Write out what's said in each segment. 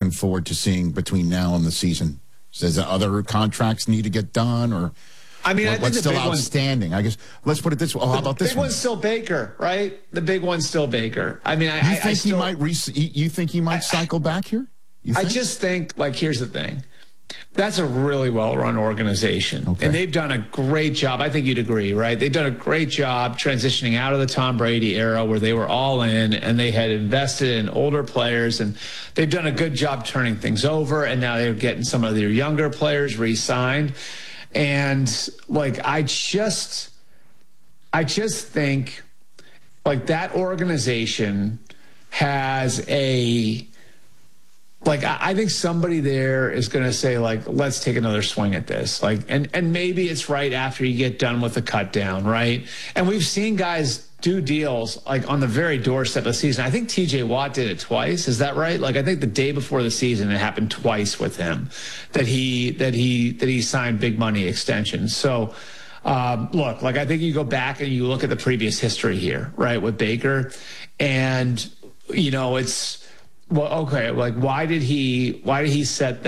looking forward to seeing between now and the season? Does other contracts need to get done, or I mean, I think what's the still big outstanding? I guess let's put it this way. Oh, how about this one? The big one? one's still Baker, right? The big one's still Baker. I mean, you think he might cycle back here? I just think, like, here's the thing. That's a really well-run organization, and they've done a great job. I think you'd agree, right? They've done a great job transitioning out of the Tom Brady era where they were all in and they had invested in older players, and they've done a good job turning things over, and now they're getting some of their younger players re-signed. And, like, I just think, like, that organization has I think somebody there is going to say, like, let's take another swing at this. Like, and maybe it's right after you get done with the cut down, right? And we've seen guys do deals, like, on the very doorstep of the season. I think TJ Watt did it twice. Is that right? Like, I think the day before the season, it happened twice with him that he signed big money extensions. So, look, like, I think you go back and you look at the previous history here, right, with Baker, and, you know, like, why did he set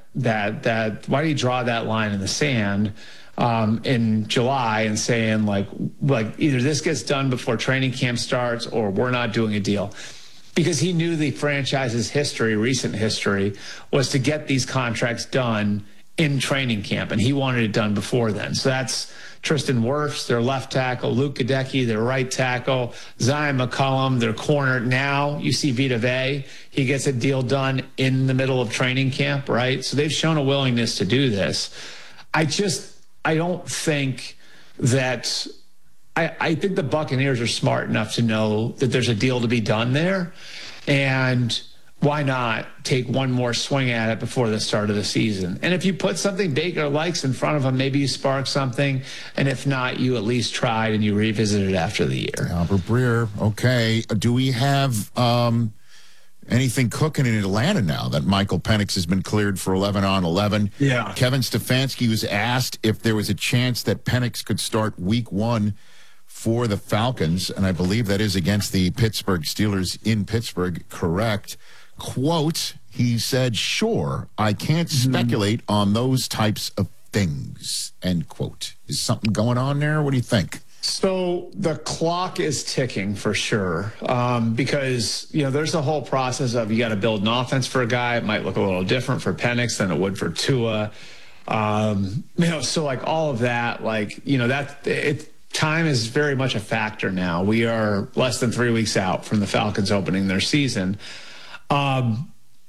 why did he draw that line in the sand in July and saying, like either this gets done before training camp starts or we're not doing a deal? Because he knew the franchise's recent history, was to get these contracts done in training camp, and he wanted it done before then. So that's Tristan Wirfs, their left tackle, Luke Gadecki, their right tackle, Zion McCollum, their corner. Now you see Vita Vea. He gets a deal done in the middle of training camp, right? So they've shown a willingness to do this. I don't think that – I think the Buccaneers are smart enough to know that there's a deal to be done there, and – why not take one more swing at it before the start of the season? And if you put something Baker likes in front of him, maybe you spark something. And if not, you at least tried and you revisit it after the year. Albert Breer, okay. Do we have anything cooking in Atlanta now that Michael Penix has been cleared for 11-on-11? Yeah. Kevin Stefanski was asked if there was a chance that Penix could start week 1 for the Falcons, and I believe that is against the Pittsburgh Steelers in Pittsburgh, correct? Quote, he said, sure, I can't speculate on those types of things, end quote. Is something going on there? What do you think? So the clock is ticking for sure, because, you know, there's the whole process of you got to build an offense for a guy. It might look a little different for Penix than it would for Tua. You know, so, like, all of that, like, you know, time is very much a factor now. We are less than 3 weeks out from the Falcons opening their season. I'll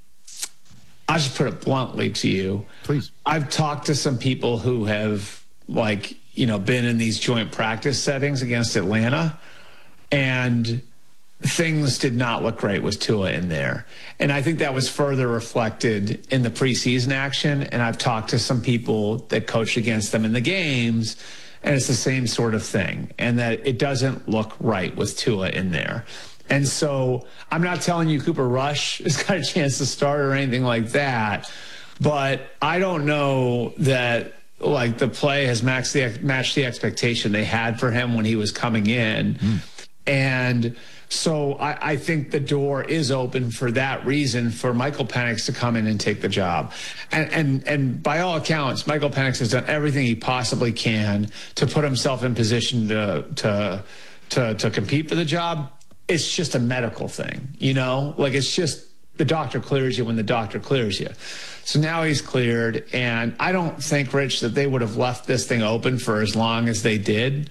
just put it bluntly to you. Please. I've talked to some people who have, like, you know, been in these joint practice settings against Atlanta, and things did not look great with Tua in there. And I think that was further reflected in the preseason action. And I've talked to some people that coached against them in the games, and it's the same sort of thing, and that it doesn't look right with Tua in there. And so I'm not telling you Cooper Rush has got a chance to start or anything like that, but I don't know that, like, the play has matched the expectation they had for him when he was coming in. And so I think the door is open for that reason for Michael Penix to come in and take the job. And by all accounts, Michael Penix has done everything he possibly can to put himself in position to compete for the job. It's just a medical thing, you know? Like, it's just the doctor clears you when the doctor clears you. So now he's cleared, and I don't think, Rich, that they would have left this thing open for as long as they did.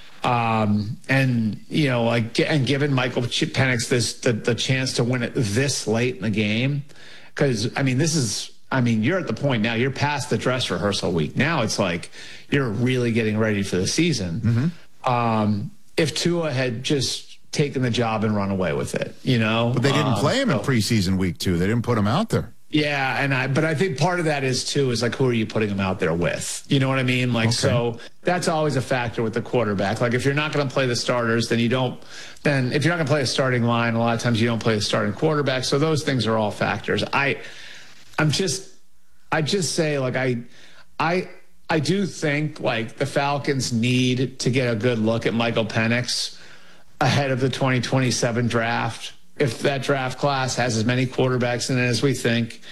And, you know, like, and given Michael Penix the chance to win it this late in the game, because, I mean, you're at the point now, you're past the dress rehearsal week. Now it's like you're really getting ready for the season. If Tua had just taken the job and run away with it, you know? But they didn't play him in preseason week 2. They didn't put him out there. Yeah, but I think part of that is like, who are you putting him out there with? You know what I mean? Like, okay. So that's always a factor with the quarterback. Like, if you're not going to play the starters, then if you're not going to play a starting line, a lot of times you don't play the starting quarterback. So those things are all factors. I just say, like, I do think, like, the Falcons need to get a good look at Michael Penix ahead of the 2027 draft. If that draft class has as many quarterbacks in it as we think,